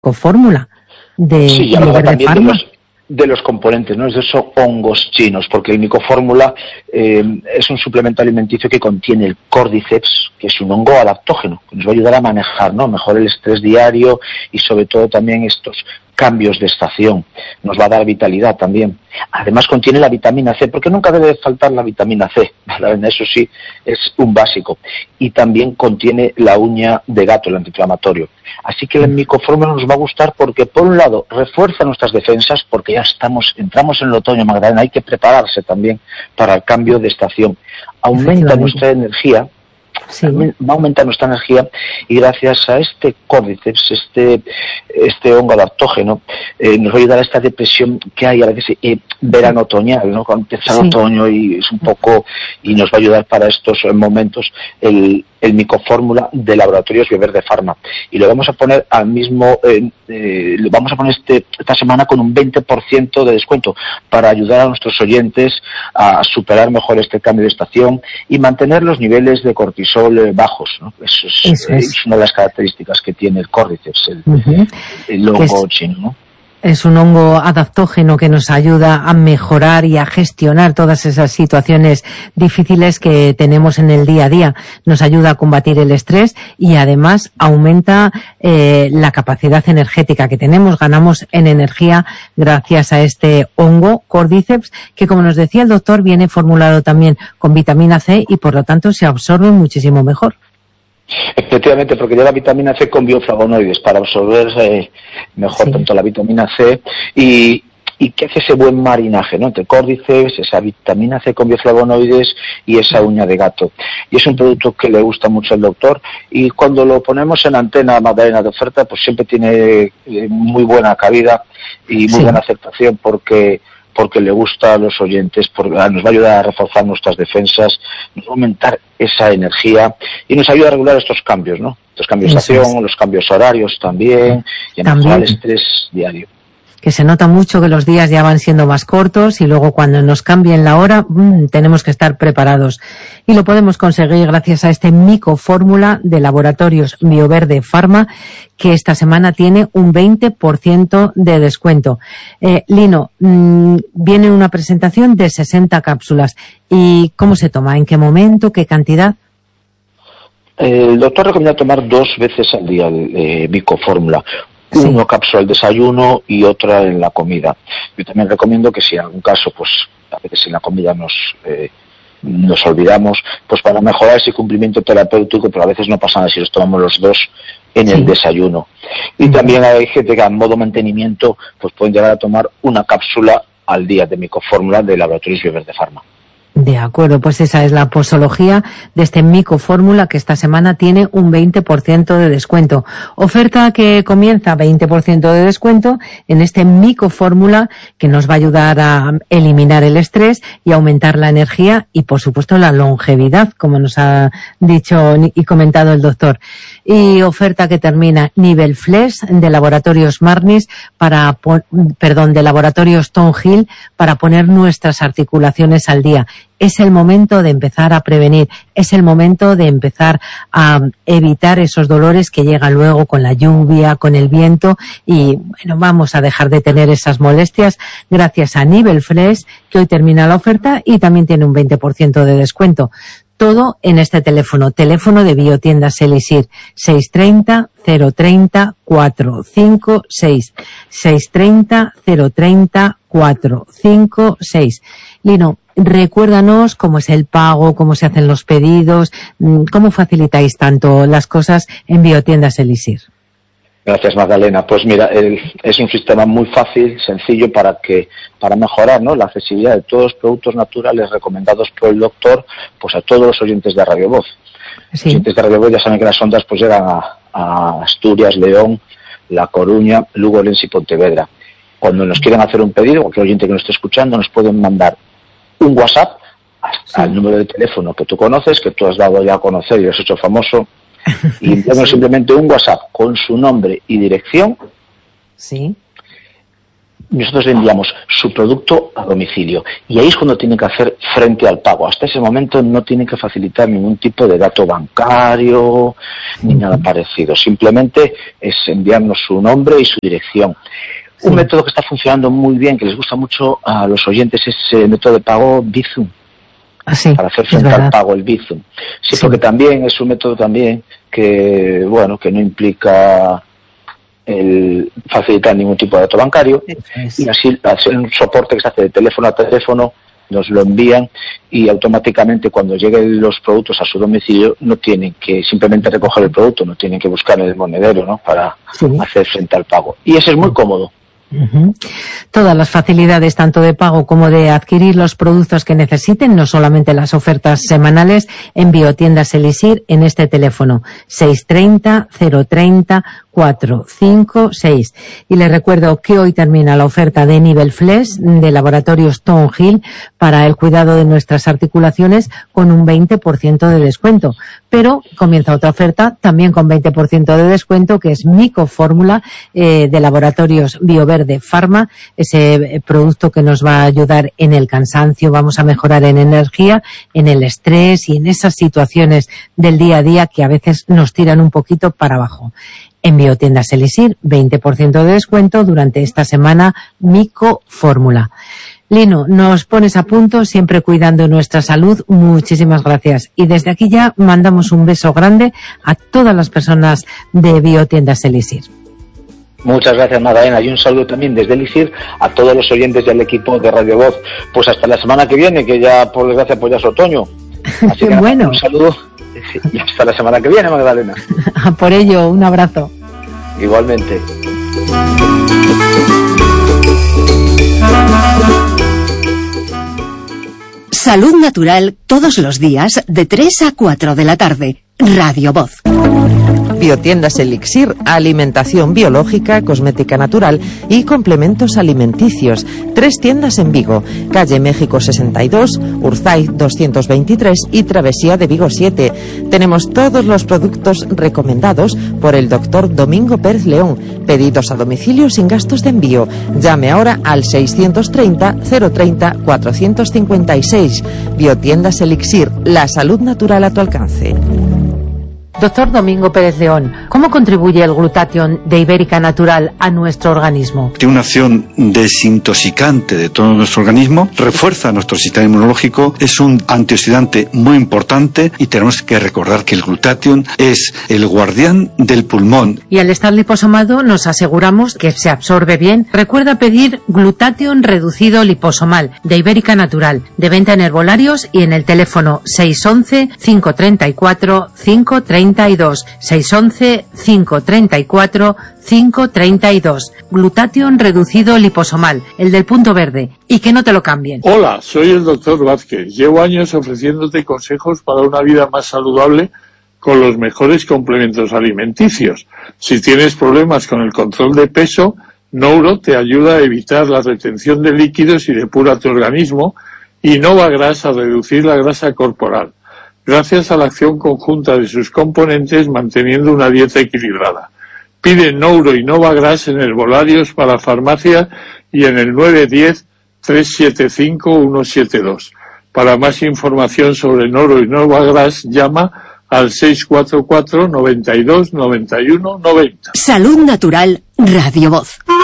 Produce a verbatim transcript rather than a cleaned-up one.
micofórmula de Sí, y habla también de Farma. los, de los componentes, ¿no? Es de esos hongos chinos, porque el micofórmula eh, es un suplemento alimenticio que contiene el Cordyceps, que es un hongo adaptógeno, que nos va a ayudar a manejar, ¿no? Mejor el estrés diario y sobre todo también estos cambios de estación. Nos va a dar vitalidad también. Además contiene la vitamina C, porque nunca debe faltar la vitamina C, ¿verdad? Eso sí, es un básico. Y también contiene la uña de gato, el antiinflamatorio. Así que el micofórmula nos va a gustar porque, por un lado, refuerza nuestras defensas, porque ya estamos, entramos en el otoño, Magdalena, hay que prepararse también para el cambio de estación. Aumenta nuestra energía, sí. Va a aumentar nuestra energía y gracias a este Cordyceps, este, este hongo adaptógeno, eh, nos va a ayudar a esta depresión que hay a veces eh, verano-otoñal, ¿no? Cuando empieza el sí. otoño y es un poco, y nos va a ayudar para estos momentos el, el micofórmula de Laboratorios Bioverde Farma. Y lo vamos a poner al mismo, eh, eh, lo vamos a poner este, esta semana con un veinte por ciento de descuento para ayudar a nuestros oyentes a superar mejor este cambio de estación y mantener los niveles de cortisol eh, bajos, ¿no? Eso, es, Eso es. es una de las características que tiene el Cordyceps, el, uh-huh. el hongo chino, ¿no? Es un hongo adaptógeno que nos ayuda a mejorar y a gestionar todas esas situaciones difíciles que tenemos en el día a día. Nos ayuda a combatir el estrés y además aumenta eh, la capacidad energética que tenemos. Ganamos en energía gracias a este hongo Cordyceps, que como nos decía el doctor, viene formulado también con vitamina C y por lo tanto se absorbe muchísimo mejor. Efectivamente, porque lleva vitamina C con bioflavonoides para absorber eh, mejor sí. tanto la vitamina C y, y que hace ese buen marinaje, ¿no? Entre Cordyceps, esa vitamina C con bioflavonoides y esa uña de gato. Y es un producto que le gusta mucho al doctor y cuando lo ponemos en antena Magdalena de oferta, pues siempre tiene eh, muy buena cabida y muy sí. buena aceptación porque porque le gusta a los oyentes, porque nos va a ayudar a reforzar nuestras defensas, nos va a aumentar esa energía y nos ayuda a regular estos cambios, ¿no? Estos cambios de estación, los cambios horarios también, y a mejorar el estrés diario. Que se nota mucho que los días ya van siendo más cortos y luego cuando nos cambien la hora mmm, tenemos que estar preparados. Y lo podemos conseguir gracias a este micofórmula de Laboratorios Bioverde Farma, que esta semana tiene un veinte por ciento de descuento. Eh, Lino, mmm, viene una presentación de sesenta cápsulas. ¿Y cómo se toma? ¿En qué momento? ¿Qué cantidad? El doctor recomienda tomar dos veces al día el eh, micofórmula. Sí. Uno cápsula al desayuno y otra en la comida. Yo también recomiendo que si en algún caso, pues a veces en la comida nos eh, nos olvidamos, pues para mejorar ese cumplimiento terapéutico, pero a veces no pasa nada si los tomamos los dos en sí. el desayuno. Y uh-huh. también hay gente que a modo mantenimiento pues pueden llegar a tomar una cápsula al día de micofórmula de Laboratorios Bioverde Farma. De acuerdo, pues esa es la posología de este micofórmula que esta semana tiene un veinte por ciento de descuento. Oferta que comienza veinte por ciento de descuento en este micofórmula que nos va a ayudar a eliminar el estrés y aumentar la energía y por supuesto la longevidad, como nos ha dicho y comentado el doctor. Y oferta que termina nivel Flex de Laboratorios Marnis para, perdón, de Laboratorios Tom Hill para poner nuestras articulaciones al día. Es el momento de empezar a prevenir, es el momento de empezar a evitar esos dolores que llegan luego con la lluvia, con el viento y bueno, vamos a dejar de tener esas molestias gracias a Nivel Fresh, que hoy termina la oferta y también tiene un veinte por ciento de descuento. Todo en este teléfono, teléfono de Biotiendas Elixir, seis tres cero, cero tres cero, cuatro cinco seis, seis tres cero, cero tres cero, cuatro cinco seis. Lino, recuérdanos cómo es el pago, cómo se hacen los pedidos, cómo facilitáis tanto las cosas en Biotiendas Elixir. Gracias, Magdalena. Pues mira, el, es un sistema muy fácil, sencillo para que para mejorar, ¿no?, la accesibilidad de todos los productos naturales recomendados por el doctor, pues a todos los oyentes de Radio Voz. Sí. Los oyentes de Radio Voz ya saben que las ondas pues llegan a, a Asturias, León, La Coruña, Lugo, Orense y Pontevedra. Cuando nos quieran hacer un pedido, cualquier oyente que nos esté escuchando, nos pueden mandar un WhatsApp sí. al número de teléfono que tú conoces, que tú has dado ya a conocer y has hecho famoso, y enviamos sí. simplemente un WhatsApp con su nombre y dirección. Sí. nosotros le enviamos su producto a domicilio y ahí es cuando tienen que hacer frente al pago. Hasta ese momento no tienen que facilitar ningún tipo de dato bancario ni nada parecido. Simplemente es enviarnos su nombre y su dirección. Sí. Un método que está funcionando muy bien, que les gusta mucho a los oyentes, es el método de pago Bizum. Ah, sí, para hacer frente al pago, el Bizum. Sí, sí, porque también es un método también que, bueno, que no implica el facilitar ningún tipo de dato bancario, es. y así hacer un soporte que se hace de teléfono a teléfono, nos lo envían y automáticamente cuando lleguen los productos a su domicilio no tienen que simplemente recoger el producto, no tienen que buscar en el monedero, ¿no?, para sí. hacer frente al pago. Y eso es muy cómodo. Uh-huh. Todas las facilidades tanto de pago como de adquirir los productos que necesiten, no solamente las ofertas semanales, en Biotiendas Elixir en este teléfono seis tres cero, cero tres cero, cuatro cinco seis. Y les recuerdo que hoy termina la oferta de Nivel Flex de Laboratorios Thornhill para el cuidado de nuestras articulaciones con un veinte por ciento de descuento. Pero comienza otra oferta también con veinte por ciento de descuento, que es Micofórmula eh, de Laboratorios Bioverde Pharma, ese producto que nos va a ayudar en el cansancio, vamos a mejorar en energía, en el estrés y en esas situaciones del día a día que a veces nos tiran un poquito para abajo. En Biotiendas Elixir, veinte por ciento de descuento durante esta semana, Micofórmula. Lino, nos pones a punto, siempre cuidando nuestra salud. Muchísimas gracias. Y desde aquí ya mandamos un beso grande a todas las personas de Biotiendas Elixir. Muchas gracias, Magdalena, y un saludo también desde Elixir a todos los oyentes del equipo de Radio Voz. Pues hasta la semana que viene, que ya por desgracia pues ya es otoño. Así que bueno. Un saludo y hasta la semana que viene, Magdalena. Por ello, un abrazo. Igualmente. Salud Natural todos los días de tres a cuatro de la tarde. Radio Voz. Biotiendas Elixir, alimentación biológica, cosmética natural y complementos alimenticios. Tres tiendas en Vigo, calle México sesenta y dos, Urzaiz doscientos veintitrés y Travesía de Vigo siete. Tenemos todos los productos recomendados por el doctor Domingo Pérez León. Pedidos a domicilio sin gastos de envío. Llame ahora al seiscientos treinta, cero treinta, cuatrocientos cincuenta y seis. Biotiendas Elixir, la salud natural a tu alcance. Doctor Domingo Pérez León, ¿cómo contribuye el glutatión de Ibérica Natural a nuestro organismo? Tiene una acción desintoxicante de todo nuestro organismo, refuerza nuestro sistema inmunológico, es un antioxidante muy importante y tenemos que recordar que el glutatión es el guardián del pulmón. Y al estar liposomado nos aseguramos que se absorbe bien. Recuerda pedir glutatión reducido liposomal de Ibérica Natural, de venta en herbolarios y en el teléfono seis once, cinco treinta y cuatro, cinco treinta y dos, seis once, cinco treinta y cuatro, cinco treinta y dos. Glutatión reducido liposomal, el del punto verde, y que no te lo cambien. Hola, soy el doctor Vázquez. Llevo años ofreciéndote consejos para una vida más saludable con los mejores complementos alimenticios. Si tienes problemas con el control de peso, Nouro te ayuda a evitar la retención de líquidos y depura tu organismo, y Novagras a reducir la grasa corporal, gracias a la acción conjunta de sus componentes manteniendo una dieta equilibrada. Pide Nouro y Novagras en herbolarios para farmacia y en el nueve uno cero, tres siete cinco, uno siete dos. Para más información sobre Nouro y Novagras, llama al seis cuatro cuatro, noventa y dos, noventa y uno, noventa. Salud Natural, Radio Voz.